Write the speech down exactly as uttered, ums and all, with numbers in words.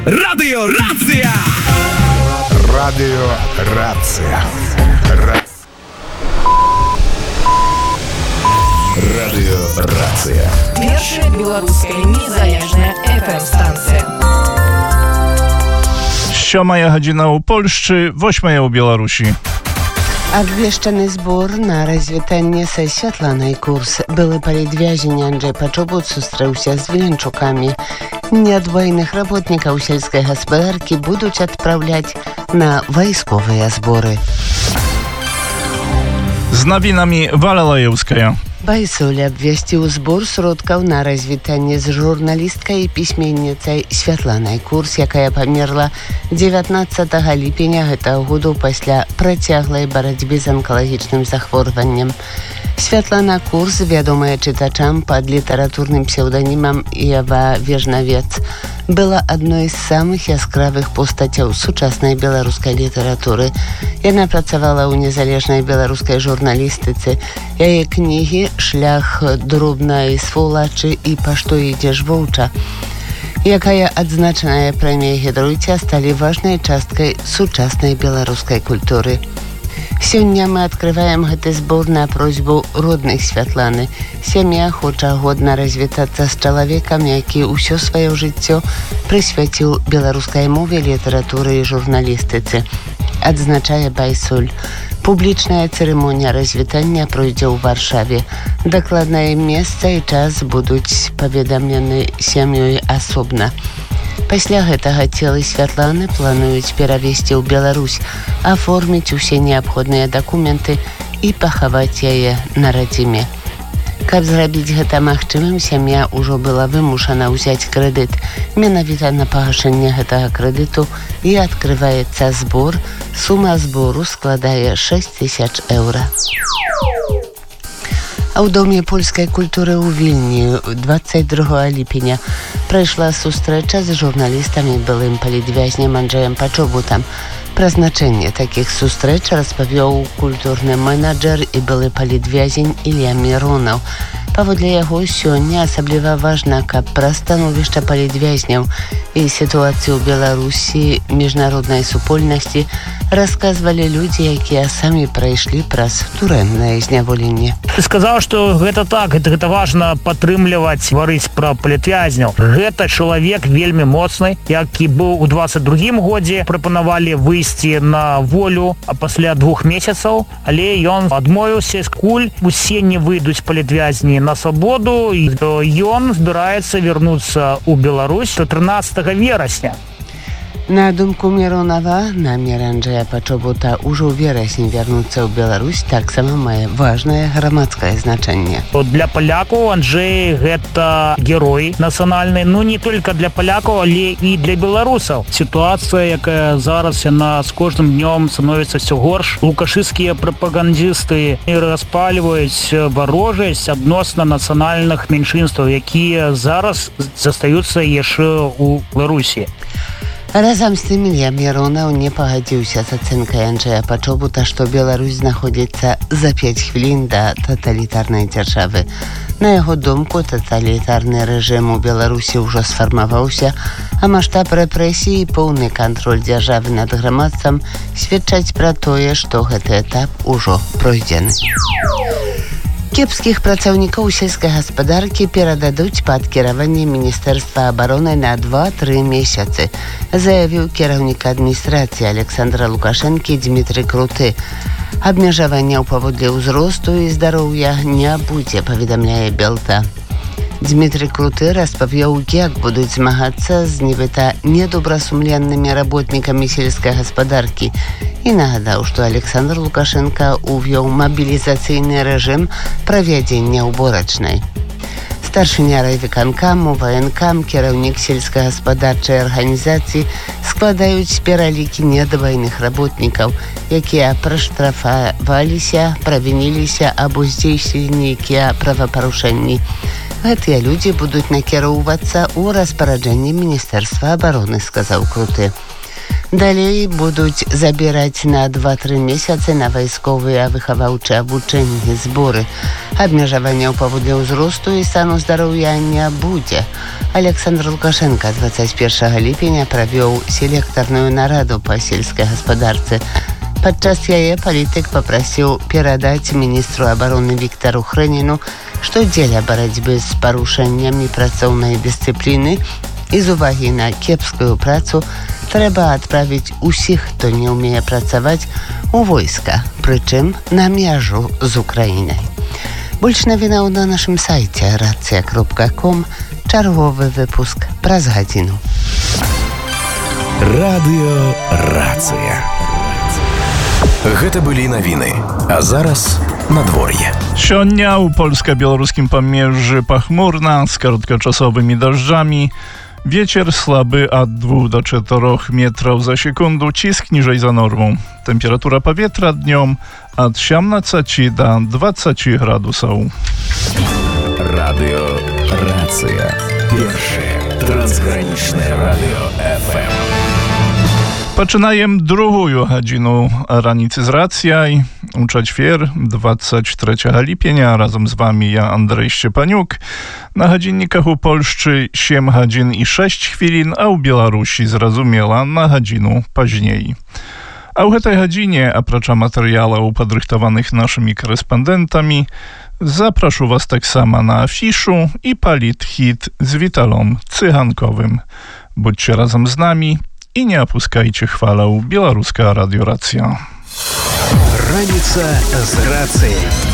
Радио Рація! Радио Рація. Ра... Радио Рація. Першая беларуская незалежная эф эм-станція. Сьомая година у Польщі, восьмая у Білорусі. Обвешчаны збор на развітанне са Святланай Курс. Былы палітвязень Анджэй Пачобут сустрэўся з віленчукамі. Неадвойных работнікаў сельскай гаспадаркі будуць адпраўляць на вайсковыя зборы. З навінамі Валя Лаеўская. Байсоль абвясціў збор сродкаў на развітанне з журналісткай і пісьменніцай Святланай Курс, якая памерла дзевятнаццатага ліпеня гэтага году пасля працяглай барацьбы з анкалагічным захворваннем. Святлана Курс, вядомая чытачам пад літаратурным псеўданімам Ева Вежнавец, была адной з самых яскравых постацяў сучаснай беларускай літаратуры. Яна працавала ў незалежнай беларускай журналістыцы. Яе кнігі «Шлях дробнай сволачы» і «Па што ідзеш воўча», якая адзначаная прэмія Гідруйця, сталі важнай часткай сучаснай беларускай культуры. Сёння мы адкрываем гэты збор на просьбу родных Святланы. Сям'я хоча годна развітацца з чалавекам, які ўсё сваё жыццё прысвяціў беларускай мове, літаратуры і журналістыцы. Адзначае Байсоль. Публічная цырымонія развітання пройдзе ў Варшаве. Дакладнае месца і час будуць паведамлены сям'ёй асобна. Пасля гэтага целы Святланы плануюць перавесці ў Беларусь, аформіць усе неабходныя дакументы і пахаваць яе на радзіме. Каб зрабіць гэта магчымым, сям'я ўжо была вымушана ўзяць крэдыт. Менавіта на пагашэнне гэтага крэдыту і адкрываецца збор. Сума збору складае шэсць тысяч еўра. А ў Доме польскай культуры ў Вільні дваццаць другога ліпеня прайшла сустрэча з журналістамі былым палітвязнем Анджэем Пачобутам. Пра значэнне такіх сустрэч распавёў культурны менеджер і былы палітвязень Ілля Міронаў. Паводле яго, сёння асабліва важна, каб пра становішча палітвязняў і сітуацыю ў Беларусі міжнароднай супольнасці расказвалі людзі, якія самі прайшлі праз турэмнае зняволенне. Ты сказаў, што гэта так, гэта, гэта важна падтрымліваць, гаварыць пра палітвязняў. Гэта чалавек вельмі моцны, які быў у дваццаць другім годзе, прапанавалі выйсці на волю а пасля двух месяцаў, але ён адмовіўся, скуль усе не выйдуць палітвязні на свабоду, і ён збіраецца вярнуцца ў Беларусь до трынаццатага верасня. На думку Міронава, намер Анджэя Пачобута ўжо ў верасні вярнуцца ў Беларусь таксама мае важнае грамадскае значэнне. Для палякаў Анджэй гэта герой нацыянальны, ну не толькі для палякаў, але і для беларусаў. Сітуацыя, якая зараз яна з кожным днём становіцца ўсё горш. Лукашысцкія прапагандысты распальваюць варожасць адносна нацыянальных меншынстваў, якія зараз застаюцца яшчэ ў Беларусі. Разам з тым Ілля Міронаў не пагадзіўся з ацэнкай Анджэя Пачобута, што Беларусь знаходзіцца за пяць хвілін да таталітарнай дзяржавы. На яго думку, таталітарны рэжым у Беларусі ўжо сфармаваўся, а маштаб рэпрэсій і поўны кантроль дзяржавы над грамадствам сведчаць пра тое, што гэты этап ужо пройдзены. Кепскіх працаўнікоў сельскай гаспадаркі перададуць пад кіраванне Міністэрства абароны на два-тры месяцы, заявіў кіраўнік адміністрацыі Александра Лукашэнкі Дмітрый Круты. Абмежаванняў паводле ўзросту і здароўя не будзе, паведамляе Белта. Дмітрый Круты распавёў, як будуць змагацца з нібыта недобрасумленнымі работнікамі сельскай гаспадаркі і нагадаў, што Александр Лукашенко увёў мабілізацыйны рэжым правядзення ўборачнай. Старшыня райвыканкаму, ваенкам, кіраўнік сельскагаспадарчай арганізацыі складаюць пералікі недавайных работнікаў, якія праштрафаваліся, правініліся або здзейснілі нейкія правапарушэнні. Гэтыя людзі будуць накіроўвацца ў распараджэнне Міністэрства абароны, сказаў Круты. Далей будуць забіраць на два-тры месяцы на вайсковыя выхаваўчыя абучэнні зборы. Абмежаванняў паводле ўзросту і стану здароўя не будзе. Александр Лукашенко двадцать первого ліпеня правёў селектарную нараду па сельскай гаспадарцы. Падчас яе палітык папрасіў перадаць міністру абароны Віктару Хрэніну, што дзеля барацьбы з парушэннямі працоўнай дысцыпліны і з увагі на кепскую працу трэба адправіць усіх, хто не ўмее працаваць, у войска, прычым на мяжу з Украінай. Больш навінаў на нашым сайце рацыя кропка ком. Чарговы выпуск праз гадзіну. Радыё Рацыя. Гэта былі навіны. А зараз надвор'е. Сёння ў польска-беларускім памежжы пахмурна з кароткачасовымі дажджамі. Wieczór słaby od dwóch do czterech metrów za sekundę, cisk niżej za normą. Temperatura powietrza dnią od siedemnastu do dwudziestu gradusów. Radio Racja. Pierwsze transgraniczne radio F M. Poczynajem drugą godzinę ranicy z Racjaj. U czwartek, dwudziestego trzeciego lipienia, razem z wami ja, Andrzej Szczepaniuk. Na godzinnikach u Polszczy siedem godzin i sześć chwilin, a u Białorusi, zrozumiela, na godzinę później. A u tej godzinie, oprócz materiałów podrychtowanych naszymi korespondentami, zapraszam was tak samo na afiszu i palit hit z Witalom Cychankowym. Bądźcie razem z nami i nie opuszczajcie chwałę Białoruska Radio Racja. Раніца з Рацыяй.